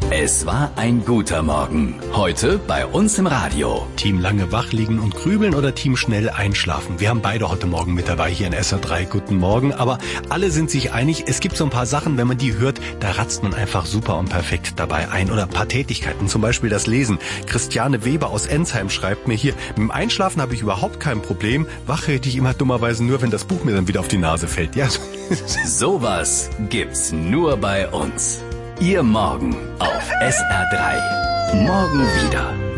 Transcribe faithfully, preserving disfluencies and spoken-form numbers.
Es war ein guter Morgen. Heute bei uns im Radio. Team lange wach liegen und grübeln oder Team schnell einschlafen. Wir haben beide heute Morgen mit dabei hier in S R drei. Guten Morgen. Aber alle sind sich einig, es gibt so ein paar Sachen, wenn man die hört, da ratzt man einfach super und perfekt dabei ein. Oder ein paar Tätigkeiten, zum Beispiel das Lesen. Christiane Weber aus Ensheim schreibt mir hier, mit dem Einschlafen habe ich überhaupt kein Problem. Wach hätte ich immer dummerweise nur, wenn das Buch mir dann wieder auf die Nase fällt. Ja, so. Sowas gibt's nur bei uns. Ihr Morgen auf S R drei. Morgen wieder.